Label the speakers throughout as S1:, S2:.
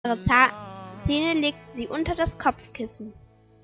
S1: Zähne legte sie unter das Kopfkissen.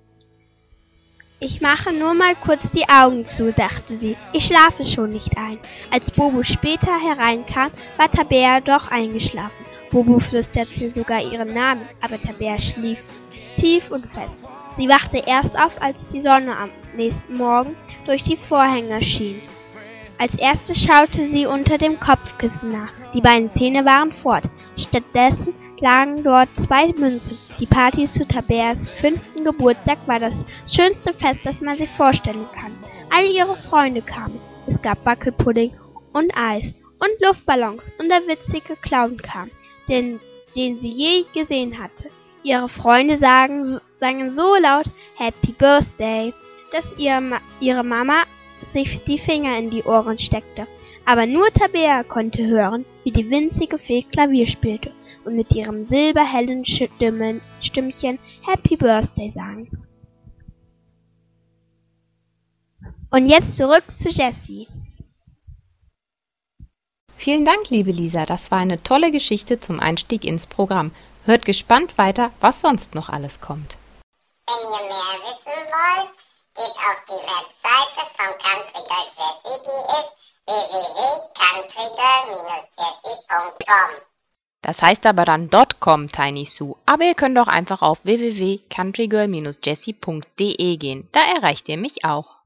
S1: »Ich mache nur mal kurz die Augen zu«, dachte sie. »Ich schlafe schon nicht ein.« Als Bobo später hereinkam, war Tabea doch eingeschlafen. Bobo flüsterte sogar ihren Namen, aber Tabea schlief tief und fest. Sie wachte erst auf, als die Sonne am nächsten Morgen durch die Vorhänge schien. Als erste schaute sie unter dem Kopfkissen nach. Die beiden Zähne waren fort. Stattdessen lagen dort 2 Münzen. Die Party zu Tabeas 5. Geburtstag war das schönste Fest, das man sich vorstellen kann. Alle ihre Freunde kamen. Es gab Wackelpudding und Eis und Luftballons und der witzige Clown kam, den sie je gesehen hatte. Ihre Freunde sangen so laut Happy Birthday, dass ihre Mama sich die Finger in die Ohren steckte. Aber nur Tabea konnte hören, wie die winzige Fee Klavier spielte und mit ihrem silberhellen Stimmchen Happy Birthday sang. Und jetzt zurück zu Jessie.
S2: Vielen Dank, liebe Lisa, das war eine tolle Geschichte zum Einstieg ins Programm. Hört gespannt weiter, was sonst noch alles kommt.
S3: Wenn ihr mehr wissen wollt, geht auf die Webseite von Country Girl Jessie, die ist www.countrygirl-jessie.com.
S2: Das heißt aber dann .com, Tiny Sue. Aber ihr könnt auch einfach auf www.countrygirl-jessie.de gehen. Da erreicht ihr mich auch.